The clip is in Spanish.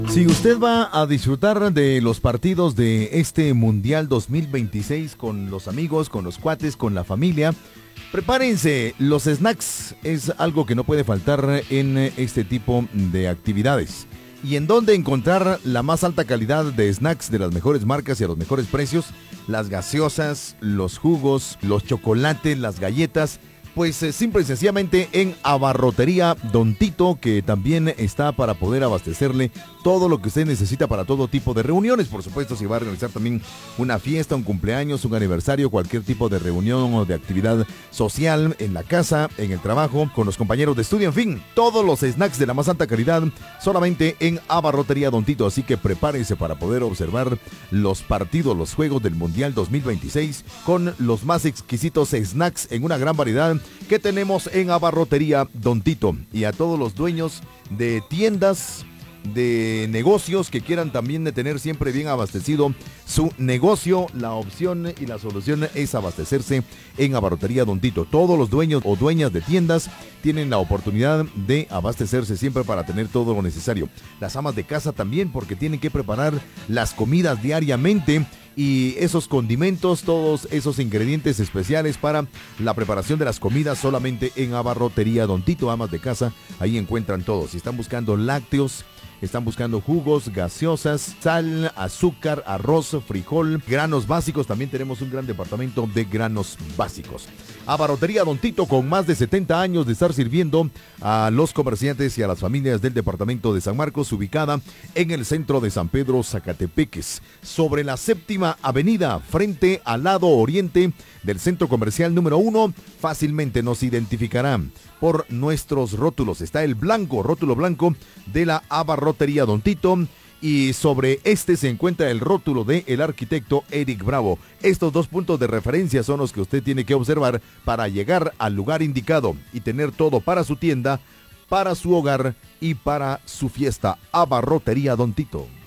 Si usted va a disfrutar de los partidos de este Mundial 2026 con los amigos, con los cuates, con la familia, prepárense, los snacks es algo que no puede faltar en este tipo de actividades. ¿Y en dónde encontrar la más alta calidad de snacks de las mejores marcas y a los mejores precios? Las gaseosas, los jugos, los chocolates, las galletas. Pues simple y sencillamente en Abarrotería Don Tito, que también está para poder abastecerle todo lo que usted necesita para todo tipo de reuniones. Por supuesto, si va a realizar también una fiesta, un cumpleaños, un aniversario, cualquier tipo de reunión o de actividad social en la casa, en el trabajo, con los compañeros de estudio, en fin, todos los snacks de la más alta calidad solamente en Abarrotería Don Tito. Así que prepárese para poder observar los partidos, los juegos del Mundial 2026 con los más exquisitos snacks en una gran variedad que tenemos en Abarrotería Don Tito. Y a todos los dueños de tiendas, de negocios que quieran también de tener siempre bien abastecido su negocio, la opción y la solución es abastecerse en Abarrotería Don Tito. Todos los dueños o dueñas de tiendas tienen la oportunidad de abastecerse siempre para tener todo lo necesario. Las amas de casa también, porque tienen que preparar las comidas diariamente y esos condimentos, todos esos ingredientes especiales para la preparación de las comidas solamente en Abarrotería Don Tito. Amas de casa, ahí encuentran todo. Si están buscando lácteos, están buscando jugos, gaseosas, sal, azúcar, arroz, frijol, granos básicos. También tenemos un gran departamento de granos básicos. Abarrotería Don Tito, con más de 70 años de estar sirviendo a los comerciantes y a las familias del departamento de San Marcos, ubicada en el centro de San Pedro, Zacatepeques, sobre la Séptima Avenida, frente al lado oriente del centro comercial número 1. Fácilmente nos identificarán por nuestros rótulos. Está el blanco, rótulo blanco de la Abarrotería Don Tito, y sobre este se encuentra el rótulo de el arquitecto Eric Bravo. Estos dos puntos de referencia son los que usted tiene que observar para llegar al lugar indicado y tener todo para su tienda, para su hogar y para su fiesta. Abarrotería Don Tito.